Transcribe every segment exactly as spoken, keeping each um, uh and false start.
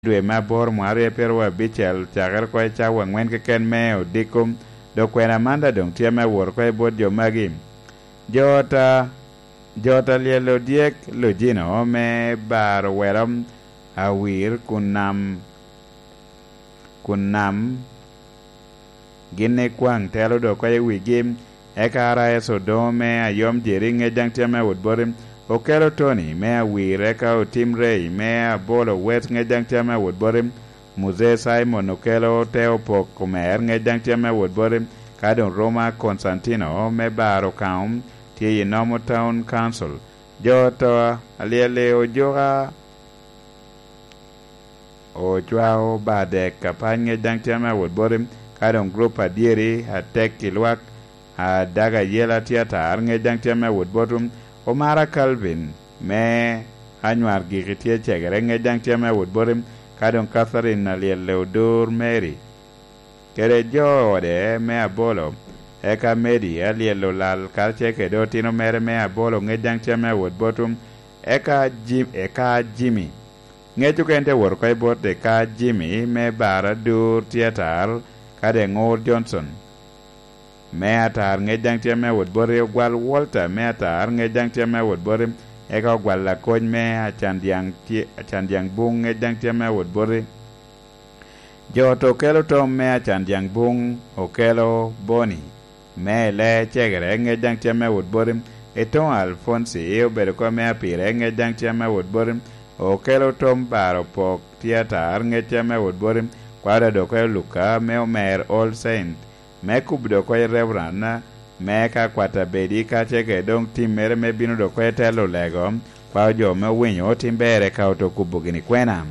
dwe mabor mwari pero abichel chakar kwa cha wangwen ke ken me odikum do kwena manda dong tia me wor kwa bod jo magi jota jota lielo diek lojino me bar weram awir kunam kunam ginne kwang telo do kwa wigim ekara esodome ayom jering ejang tia me wod borim okelo Tony me awir eka otim rei me abolo wet ngejang tia me wod borim Muze Simon okelo teo pok kumer ngejang tia me wod borim kadon Roma Constantino me baro kaum tie Nomo Town Council joto aliele ojoga o chwao bade kapanye jang tia me wod borim kadon group adieri atek kilwak a daga yela tiatar ngejang tia me wod borum Omara Calvin me anwar gigitie chegere ngejang tia me wod borim kadon Catherine aliel Leodor Mary kere jo ode me abolo eka Medi aliel lal kalche kedo tino mere me abolo ngejang tia me wod botum eka Jim eka Jimmy ngeju kente wor koy bot de ka Jimmy me bara dur tiatar kade ngor Johnson me atar ngejang tia me wod bore gwal Walter me atar ngejang tia me wod bore eka gwal la kony me achandiang ti achandiang bung ngejang tia me wod bore joto kelo tom me achandiang bung okelo Boni me le chegere ngejang tia me wod bore eton Alfonsi obedo ko me apire ngejang tia me wod bore okelo tom baro pok tiatar ngejang me wod bore kwada do ko Luka me omer All Saint me kubdo ko Reverend me ka kwata bedi ka cheke dong tim mere me bino do ko telo lego kwa jo me winyo timbere ka to kubugini kwena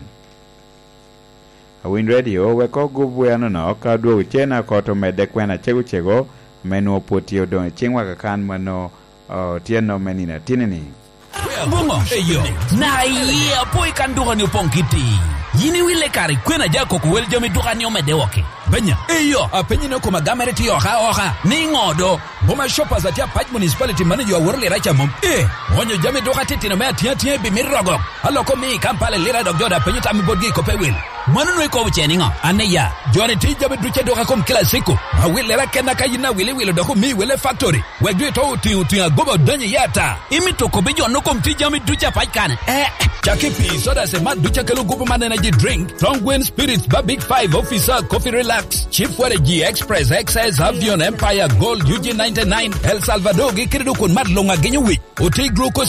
Awin Radio we ko gubu ano no ka do chena ko to me de kwena chegu chego menu potio do chingwa ka kan mano tieno menina tinini Bungo eyo na iya boy kan do ni ponkiti yini wile kari kwena jako ko wel jomi duka ni omede woke benya eyo apenyi no kuma gamere ti oha oha ni ngodo boma shoppers atia patch municipality manager wa worle racha mom eh wonyo jami duka titi no me tia tia bi mirogo allo ko mi kampale lira dog joda penyi tam bodgi ko pewil manu no ko cheni ngo aneya jone ti jami duche duka kom kila siku a wile ra kena kayina wile wile do ko mi wile factory we do to ti ti gobo danyi yata imi to ko bejo no kom ti jami duche patch kan eh Chakipi soda se mad ducha kelo gupu man energy drink from Gwen Spirits ba Big Five Officer Coffee Relax Chief Ware G Express X S Avion Empire Gold U G ninety-nine El Salvador gi kirdu kun mad longa genyu wi o te glucose